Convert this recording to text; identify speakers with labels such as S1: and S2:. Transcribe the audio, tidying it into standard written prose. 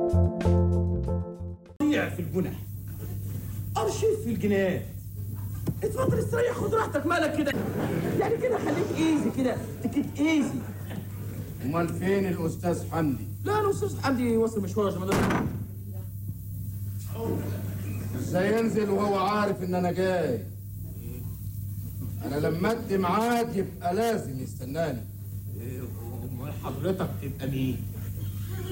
S1: ضيع في الجنح، ارشيف في الجنان. اتفضل استريح، خد راحتك، مالك كده يعني كده؟ خليك ايزي كده، تكيت ايزي.
S2: امال فين الاستاذ حمدي؟
S1: لا الاستاذ حمدي وصل مشوار يا جماعه.
S2: ازاي ينزل وهو عارف ان انا جاي؟ انا لما ادي ميعاد يبقى لازم يستناني.
S1: امال حضرتك تبقى مين؟